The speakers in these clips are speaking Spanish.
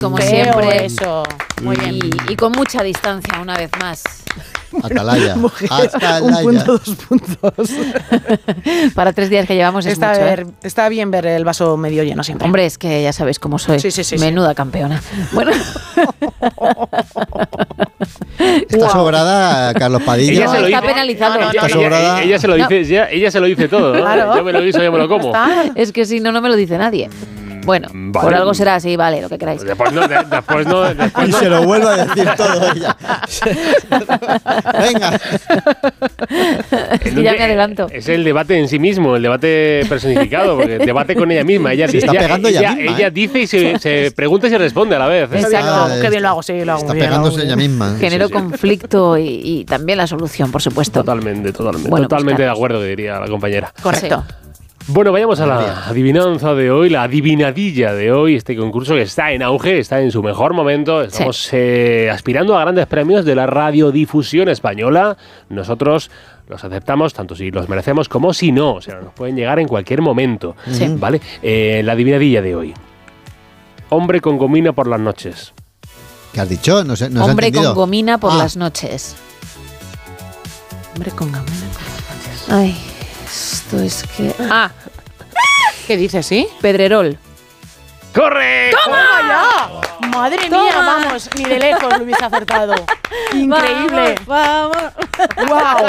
Como siempre. Eso. Muy bien. Y con mucha distancia, una vez más. Atalaya. Atalaya. Un punto, 2 puntos. Para 3 días que llevamos es mucho, ¿eh? Está bien ver el vaso medio lleno siempre. Hombre, es que ya sabéis cómo soy. Sí. Menuda campeona. Bueno. Está sobrada Carlos Padilla. Ella se lo está dice. penalizado. Está sobrada. Ella se lo dice, ella se lo dice todo, ¿no? Claro. Yo me lo guiso, yo me lo como. Es que si no, no me lo dice nadie. Bueno, Vale. por algo será así, vale, lo que queráis. Después no. Y se lo vuelve a decir todo ella. Venga. Es que ya me adelanto. Es el debate en sí mismo, el debate personificado, porque el debate con ella misma. Ella, Se está pegando ella misma, ella dice y se pregunta y se responde a la vez. Exacto. Qué bien lo hago, sí, lo hago Está muy bien. pegándose ella misma. Genero sí. conflicto y también la solución, por supuesto. Totalmente. Bueno, Totalmente de Carlos. acuerdo, que diría la compañera. Correcto. Bueno, vayamos a la adivinanza de hoy, la adivinadilla de hoy, este concurso que está en auge, está en su mejor momento. Estamos aspirando a grandes premios de la radiodifusión española. Nosotros los aceptamos tanto si los merecemos como si no. O sea, nos pueden llegar en cualquier momento. Sí. ¿Vale? La adivinadilla de hoy. Hombre con gomina por las noches. ¿Qué has dicho? No sé, no se ha Hombre entendido. con gomina por Ah. las noches. Hombre con gomina por las noches. Ay, esto es que... ¿Qué dices, sí? Pedrerol. ¡Corre! ¡Toma ya! Madre mía, vamos, ni de lejos lo hubiese acertado. Increíble. Vamos. ¡Wow!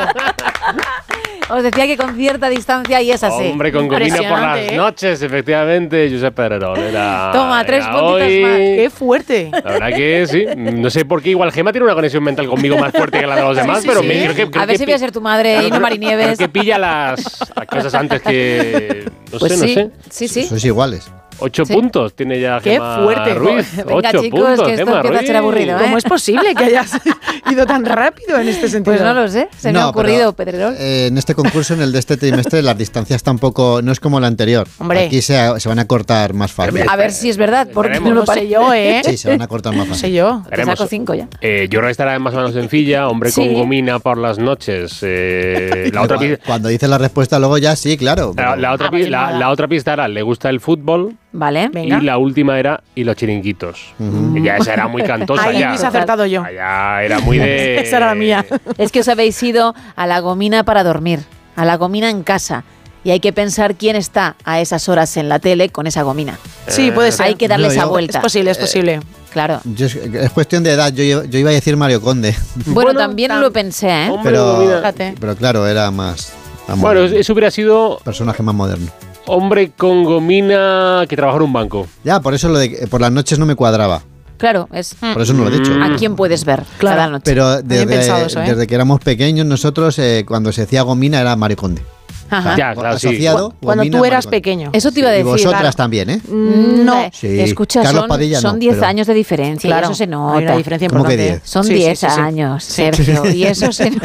Os decía que con cierta distancia y es así. Hombre con gomina por las Impresionante, ¿eh? noches, efectivamente, Josep Pedrerol. Toma, 3 era puntitos hoy. más. ¡Qué fuerte! La verdad que sí. No sé por qué igual Gemma tiene una conexión mental conmigo más fuerte que la de los demás, sí, pero sí. creo que A ver si voy a ser tu madre y no creo Marinieves. que pilla las cosas antes que... No Pues sé. sí. Sois iguales. 8 Sí. puntos tiene ya ¡Qué Gemma fuerte! Ruiz. Venga, 8 chicos, puntos, que esto Gemma empieza a ser Ruiz. aburrido, ¿eh? ¿Cómo es posible que hayas ido tan rápido en este sentido? Pues no lo sé, se me ha No, ocurrido, pero, Pedrerol. en este concurso, en el de este trimestre, las distancias tampoco... No es como el anterior. Hombre. Aquí se van a cortar más fácil. A ver si es verdad, porque Veremos. no No lo sé parece. yo, ¿eh? Sí, se van a cortar más No fácil. sé yo. Te Veremos. saco 5 ya. Yo creo que estará más o menos sencilla. Hombre Sí. con gomina por las noches. La otra pista... Cuando dices la respuesta luego ya sí, claro. pero- La otra, vale, nada. la otra pista era, le gusta el fútbol. Vale. Venga. Y la última era, y los chiringuitos. Y ya esa era muy cantosa. Ahí ya. hubiese acertado yo. Ya era muy de... Esa era la mía. Es que os habéis ido a la gomina para dormir, a la gomina en casa. Y hay que pensar quién está a esas horas en la tele con esa gomina. Sí, puede ser. Hay que darle No, esa yo- vuelta. Es posible, es posible. Claro. Es cuestión de edad. Yo iba a decir Mario Conde. Bueno, también lo pensé, ¿eh? Hombre con gomina. Fíjate. Pero claro, era más Bueno, moderno. eso hubiera sido Personaje más moderno. hombre con gomina que trabaja en un banco. Ya, por eso lo de que por las noches no me cuadraba. Claro, es Por eso no lo he dicho. a quién puedes ver Claro. cada noche. Pero Bien pensado eso, ¿eh? desde que éramos pequeños, nosotros, cuando se decía gomina, era Mario Conde. Ajá. Ya, claro, sí. Asociado, Cuando gomina, tú eras Mario Conde. pequeño. Eso te iba a Y decir. vosotras claro. también, ¿eh? No. Sí. Escucha, Carlos Padilla son no, 10 pero- años de diferencia Claro, y eso se nota. hay una diferencia ¿Cómo que importante. 10? Son Sí, 10 sí, sí, sí. años, Sí. Sergio, y eso se nota.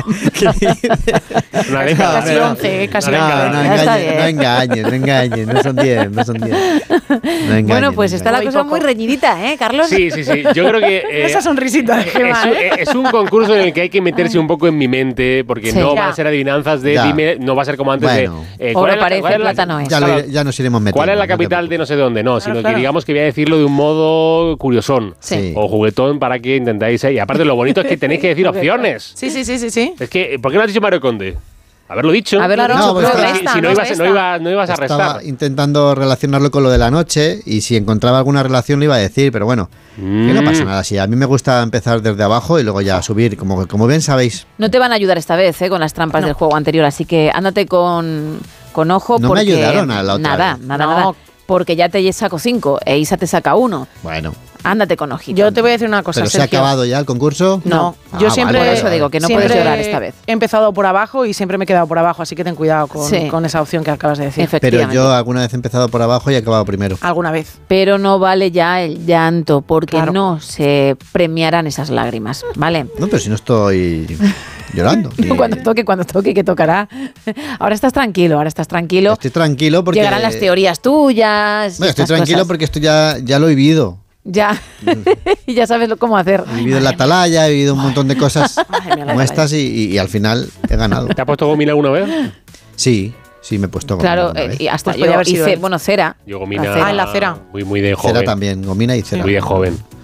Una década. Casi 11, casi Una No, década. no Ya está engañes, no engañes, no son 10, no son 10. No engañes, Bueno, pues no está la engañes. cosa muy reñidita, ¿eh, Carlos? Sí. Yo creo que... Esa sonrisita de Gemma, ¿eh? es un concurso en el que hay que meterse un poco en mi mente, porque Sí. no Ya. van a ser adivinanzas de Ya. dime, no va a ser como antes Bueno. de... Oro ¿cuál es la- parece, cuál es la- plátano es. Ya nos iremos metiendo. ¿Cuál es la no te capital de no sé dónde? No, sino claro. que digamos que voy a decirlo de un modo curiosón Sí. o juguetón para que intentáis... Y aparte lo bonito es que tenéis que decir opciones. Sí, sí, sí, sí, sí. Es que, ¿por qué no has dicho Mario Conde? Haberlo dicho. Haberlo Claro, dicho, No, pues pero está- resta, Si no, ¿no? ibas, resta. no ibas a Estaba restar. intentando relacionarlo con lo de la noche y si encontraba alguna relación lo iba a decir, pero bueno, que no pasa nada. Si a mí me gusta empezar desde abajo y luego ya subir, como bien sabéis. No te van a ayudar esta vez, con las trampas del juego anterior, así que ándate con ojo No me porque... ayudaron a la otra Nada, vez. nada, No. nada. Porque ya te saco 5 e Isa te saca 1. Bueno, Ándate con ojito. Yo te voy a decir una cosa, pero se ha Sergio. acabado ya el concurso. No, Ah, yo siempre... Por eso digo que no siempre puedes llorar esta vez. He empezado por abajo y siempre me he quedado por abajo, así que ten cuidado Sí. con esa opción que acabas de decir. Pero Efectivamente. yo alguna vez he empezado por abajo y he acabado primero. Alguna vez. Pero no vale ya el llanto, porque Claro. no se premiarán esas lágrimas, ¿vale? No, pero si no estoy llorando. Y Cuando toque, que tocará. Ahora estás tranquilo. Estoy tranquilo porque... Llegarán las teorías tuyas. Bueno, estoy estas tranquilo cosas. porque esto ya lo he vivido. Ya. Y ya sabes cómo hacer. He vivido en la atalaya, he vivido un montón de cosas Madre mía, la como atalaya. estas y al final he ganado. ¿Te has puesto gomina alguna vez? Sí, sí me he puesto gomina Claro, alguna vez. y hasta Pues podía haber sido él. Bueno, cera. Yo gomina... La cera. Ah, en la cera. Muy de Cera joven. también, gomina y cera. Muy de joven.